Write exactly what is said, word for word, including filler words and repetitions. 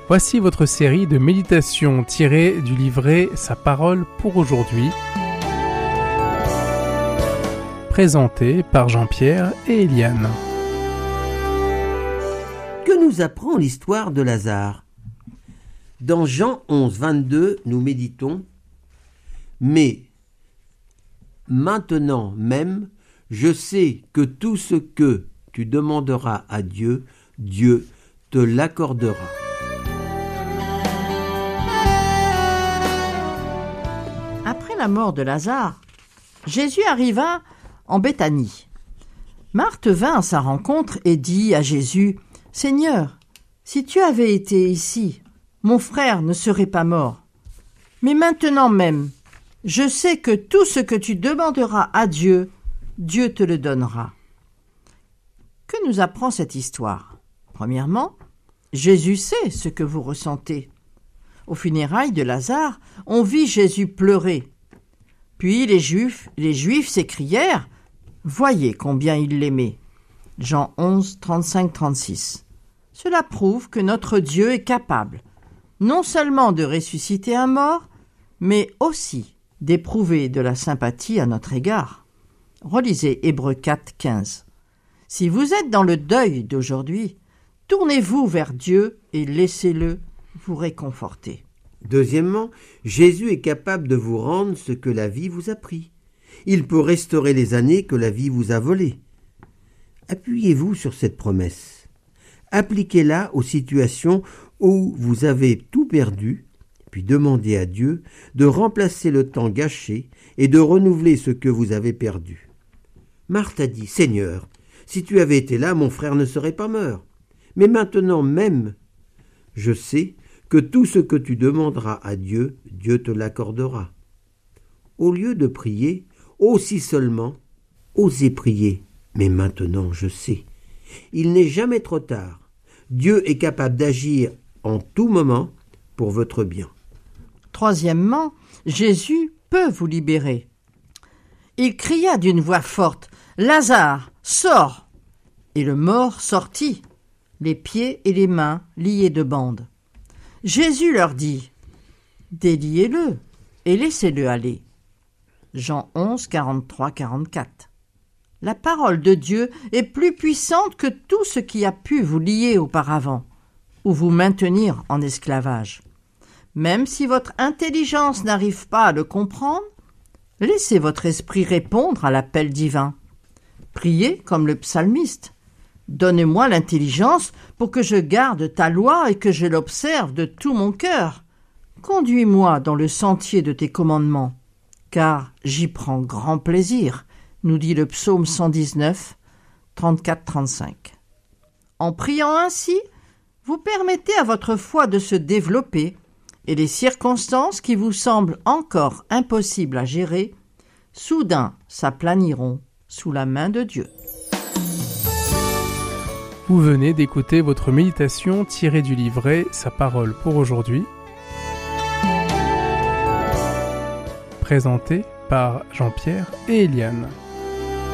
Voici votre série de méditations tirées du livret Sa parole pour aujourd'hui, présentée par Jean-Pierre et Eliane. Que nous apprend l'histoire de Lazare ? Dans Jean onze, vingt-deux, nous méditons « Mais maintenant même, je sais que tout ce que tu demanderas à Dieu, Dieu te l'accordera. » Après la mort de Lazare, Jésus arriva en Béthanie. Marthe vint à sa rencontre et dit à Jésus : « Seigneur, si tu avais été ici, mon frère ne serait pas mort. Mais maintenant même, je sais que tout ce que tu demanderas à Dieu, Dieu te le donnera. » Que nous apprend cette histoire ? Premièrement, Jésus sait ce que vous ressentez. Aux funérailles de Lazare, on vit Jésus pleurer. Puis les Juifs, les Juifs s'écrièrent : « Voyez combien il l'aimait. » Jean onze, trente-cinq trente-six. Cela prouve que notre Dieu est capable, non seulement de ressusciter un mort, mais aussi d'éprouver de la sympathie à notre égard. Relisez Hébreux quatre, quinze. Si vous êtes dans le deuil d'aujourd'hui, tournez-vous vers Dieu et laissez-le vous réconforter. Deuxièmement, Jésus est capable de vous rendre ce que la vie vous a pris. Il peut restaurer les années que la vie vous a volées. Appuyez-vous sur cette promesse. Appliquez-la aux situations où vous avez tout perdu, puis demandez à Dieu de remplacer le temps gâché et de renouveler ce que vous avez perdu. Marthe a dit : « Seigneur, si tu avais été là, mon frère ne serait pas mort. Mais maintenant même, je sais que tout ce que tu demanderas à Dieu, Dieu te l'accordera. » Au lieu de prier, aussi seulement, osez prier. Mais maintenant, je sais. Il n'est jamais trop tard. Dieu est capable d'agir en tout moment pour votre bien. Troisièmement, Jésus peut vous libérer. Il cria d'une voix forte : « Lazare, sors !» Et le mort sortit, les pieds et les mains liés de bandes. Jésus leur dit : « Déliez-le et laissez-le aller. » Jean onze, quarante-trois quarante-quatre. La parole de Dieu est plus puissante que tout ce qui a pu vous lier auparavant ou vous maintenir en esclavage. Même si votre intelligence n'arrive pas à le comprendre, laissez votre esprit répondre à l'appel divin. Priez comme le psalmiste. Donne-moi l'intelligence pour que je garde ta loi et que je l'observe de tout mon cœur. Conduis-moi dans le sentier de tes commandements, car j'y prends grand plaisir, nous dit le psaume cent dix-neuf, trente-quatre trente-cinq. En priant ainsi, vous permettez à votre foi de se développer et les circonstances qui vous semblent encore impossibles à gérer, soudain s'aplaniront sous la main de Dieu. Vous venez d'écouter votre méditation tirée du livret Sa parole pour aujourd'hui, présentée par Jean-Pierre et Eliane.